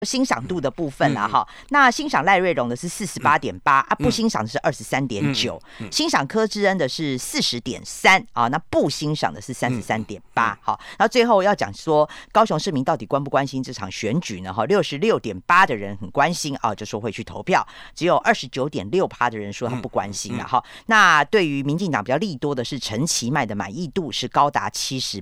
欣赏度的部分啦哈，那欣赏赖瑞荣的是48.8啊，不欣赏的是23.9，欣赏柯志恩的是40.3啊，那不欣赏的是33.8。好，然后最后要讲说高雄市民到底关不关心这场选举呢？哈，66.8%的人很关心啊，就说会去投票，只有29.6%的人说他不关心了哈。那对于民进党比较利多的是陈其迈的满意度是高达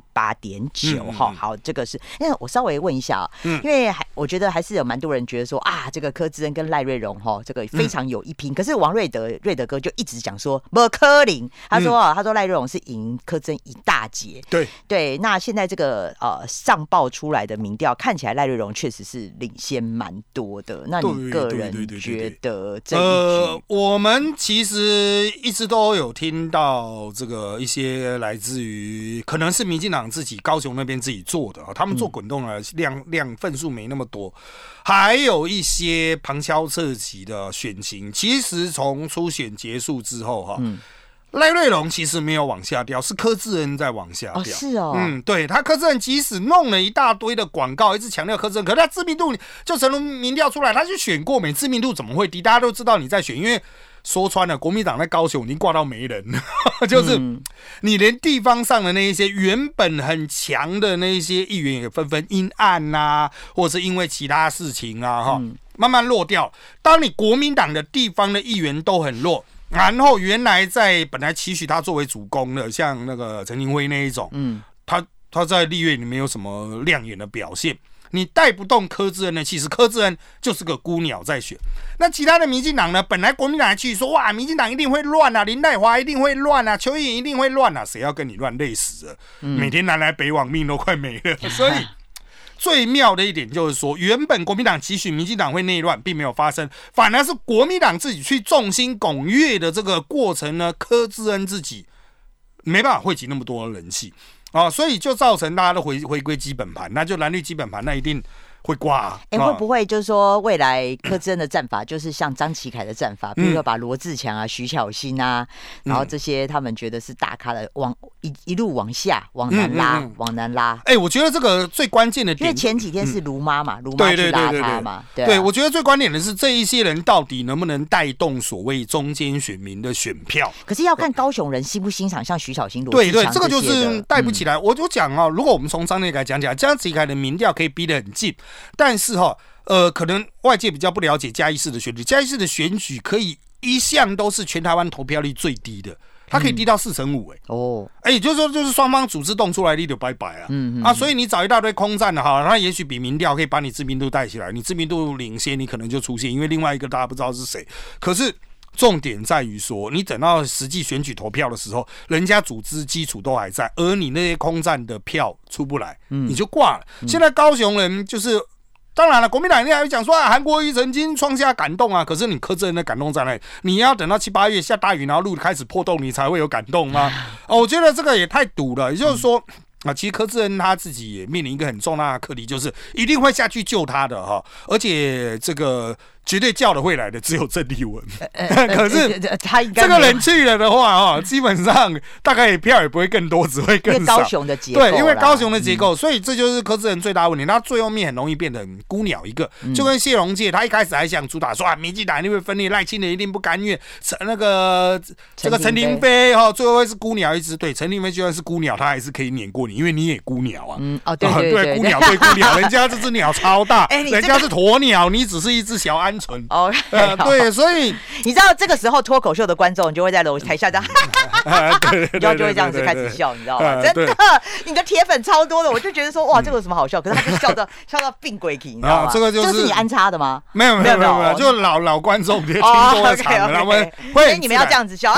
78.9哈。好，这个是因为我稍微问一下啊，因为我觉得还是有蛮多人觉得说啊，这个柯志恩跟赖瑞荣哈，这个非常有一拼。可是王瑞德哥就一直讲说不可能，他说赖瑞荣是赢柯志恩一大截。对，那现在这个上报出来的民调看起来赖瑞荣确实是领先蛮多的。那你个人觉得这一局？ 我们其实一直都有听到这个一些来自于可能是民进党自己高雄那边自己做的，他们做滚动的量份数没那么多，还有一些旁敲侧击的选情。其实从初选结束之后赖瑞荣其实没有往下掉，是柯志恩在往下掉。 是哦。 对，他柯志恩即使弄了一大堆的广告，一直强调柯志恩，可是他知名度就成了民调出来，他去选过没，知名度怎么会低？大家都知道你在选，因为说穿了，国民党在高雄已经挂到没人了，就是你连地方上的那一些原本很强的那一些议员也纷纷因案啊，或者是因为其他事情啊，慢慢落掉。当你国民党的地方的议员都很弱，然后原来本来期许他作为主攻的，像那个陈廷辉那一种，他在立院里没有什么亮眼的表现，你带不动柯志恩呢，其实柯志恩就是个孤鸟在选。那其他的民进党呢，本来国民党还去说哇，民进党一定会乱啊，林岱华一定会乱啊，邱毅一定会乱啊，谁要跟你乱，累死了，每天南来北往，命都快没了。所以最妙的一点就是说，原本国民党期许民进党会内乱，并没有发生，反而是国民党自己去众星拱月的这个过程呢，柯志恩自己没办法汇集那么多的人气所以就造成大家都回归基本盘，那就蓝绿基本盘，那一定会挂。 会不会就是说未来柯志恩的战法就是像张启凯的战法，比如说把罗志强啊、徐巧芯啊，然后这些他们觉得是大咖的，一路往下往南拉，往南拉。 我觉得这个最关键的点， 因为前几天是卢妈嘛，卢妈去拉他嘛， 对，我觉得最关键的是这一些人到底能不能带动所谓中间选民的选票。 可是要看高雄人欣不欣赏像徐巧芯、罗志强这个就是带不起来。我就讲如果我们从张内凯讲起来，张启凯的民调可以逼得很近。但是可能外界比较不了解嘉义市的选举，嘉义市的选举可以一向都是全台湾投票率最低的，它可以低到4.5%。也就是说，就是双方组织动出来，你就拜拜啊。所以你找一大堆空战的那也许比民调可以把你知名度带起来，你知名度领先，你可能就出现，因为另外一个大家不知道是谁。可是重点在于说，你等到实际选举投票的时候，人家组织基础都还在，而你那些空战的票出不来，你就挂了。现在高雄人就是。当然了，国民党人还会讲说韩国瑜曾经创下感动啊，可是你柯志恩的感动在哪里？你要等到7、8月下大雨，然后路开始破洞，你才会有感动吗？我觉得这个也太赌了。也就是说其实柯志恩他自己也面临一个很重大的课题，就是一定会下去救他的而且这个绝对叫得会来的只有郑丽文，可是他这个人去了的话基本上大概票也不会更多，只会更少。 因为高雄的结构， 对，因为高雄的结构，所以这就是柯志恩最大的问题。他最后面很容易变得很孤鸟一个，就跟谢龙介，他一开始还想主打说民进党一定会分裂，赖清德一定不甘愿，那个这个陈亭妃最后会是孤鸟一只。对，陈亭妃就算是孤鸟，他还是可以碾过你，因为你也孤鸟啊。 对， 孤鸟对孤鸟，人家这只鸟超大，人家是鸵鸟，你只是一只小鹌鹑。对，所以你知道这个时候脱口秀的观众，你就会在台下这样，然后就会这样子开始笑，你知道吗？真的，你的铁粉超多的，我就觉得说哇，这个有什么好笑？可是他就笑到病鬼体，你知道吗？ 这个就是你安插的吗？ 没有，就老观众别听多了场了，他们会你们要这样子笑，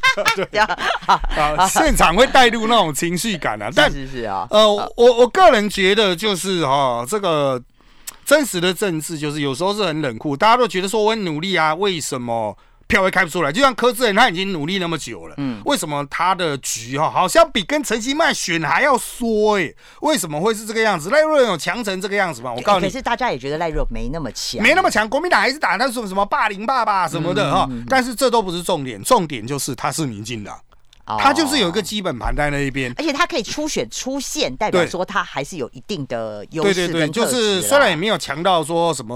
现场会带入那种情绪感啊。但是啊， 我个人觉得就是这个。真实的政治就是有时候是很冷酷，大家都觉得说我很努力啊，为什么票会开不出来？就像柯志恩他已经努力那么久了，为什么他的局好像比跟陈其迈选还要缩？为什么会是这个样子？赖若有强成这个样子吗？我告诉你， 可是大家也觉得赖若没那么强， 没那么强。国民党还是打那什么霸凌爸爸什么的但是这都不是重点，重点就是他是民进党。他就是有一个基本盘在那一边， 而且他可以初选出现，代表说他还是有一定的优势跟特质。 就是虽然也没有强到说什么